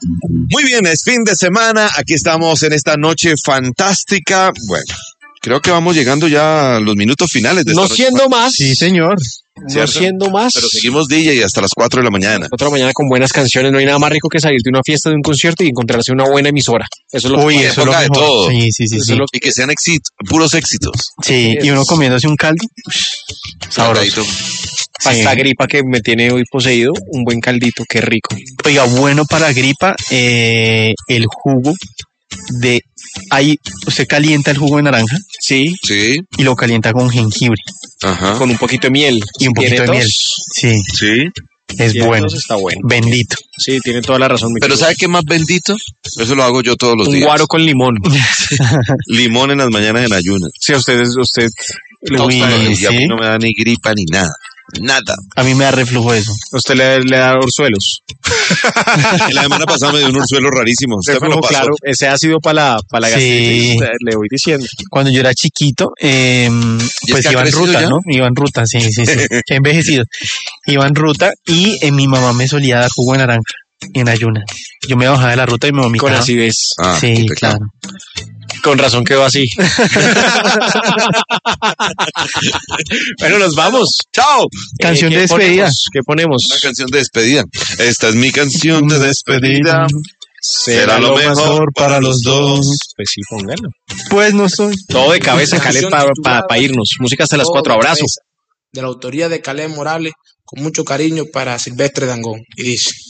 Muy bien, es fin de semana. Aquí estamos en esta noche fantástica. Bueno, creo que vamos llegando ya a los minutos finales de esta noche. No siendo más. Sí, señor. No siendo más. Pero seguimos DJ hasta las 4 de la mañana. Otra mañana con buenas canciones. No hay nada más rico que salir de una fiesta, de un concierto y encontrarse una buena emisora. Eso es lo Uy, que eso es lo ponga de mejor. todo. Sí. Eso es lo Y que sean puros éxitos. Sí, y uno comiéndose un caldo. Sabroso. para Sí. esta gripa que me tiene hoy poseído. Un buen caldito, qué rico. Oiga, bueno para gripa, el jugo de... Ahí usted calienta el jugo de naranja Sí, Sí, y lo calienta con jengibre ajá. con un poquito de miel. y un poquito de ¿Tiene miel. tos? Sí, Sí. es Tiene bueno. tos, está bueno. Bendito. Sí, tiene toda la razón. Pero ¿sabe qué más bendito? Eso lo hago yo todos los Un días. guaro con limón. Limón en las mañanas en ayunas. Sí, a usted Uy, Y a mí sí. no me da ni gripa ni nada. Nada. A mí me da reflujo eso. usted le da orzuelos. Y la semana pasada me dio un ursuelo rarísimo. Usted me lo Reflujo, pasó. claro, ese ácido para la Sí. gastritis, le voy diciendo. Cuando yo era chiquito, pues que ha iba en crecido ruta, ya? ¿no? Iba en ruta, sí. He envejecido. Iba en ruta y mi mamá me solía dar jugo de naranja en ayunas. Yo me bajaba de la ruta y me vomitaba. Con acidez. Ah, Sí, qué pecado. claro. Con razón quedó así. Bueno, nos vamos. ¡Chao! Canción ¿Qué de despedida. ponemos? ¿Qué ponemos? Una canción de despedida. Esta es mi canción de despedida. Será lo mejor para los dos. Pues sí, póngalo. Pues no soy. Todo de cabeza, Caleb, para irnos. Música hasta las 4. Abrazo. De la autoría de Caleb Morales, con mucho cariño para Silvestre Dangond. Y dice...